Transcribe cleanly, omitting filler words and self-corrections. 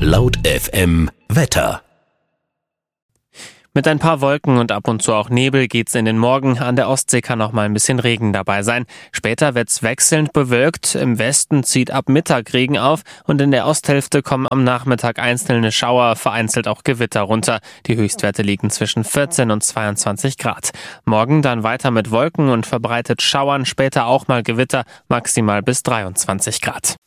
Laut FM Wetter. Mit ein paar Wolken und ab und zu auch Nebel geht's in den Morgen. An der Ostsee kann auch mal ein bisschen Regen dabei sein. Später wird's wechselnd bewölkt. Im Westen zieht ab Mittag Regen auf und in der Osthälfte kommen am Nachmittag einzelne Schauer, vereinzelt auch Gewitter runter. Die Höchstwerte liegen zwischen 14 und 22 Grad. Morgen dann weiter mit Wolken und verbreitet Schauern, später auch mal Gewitter, maximal bis 23 Grad.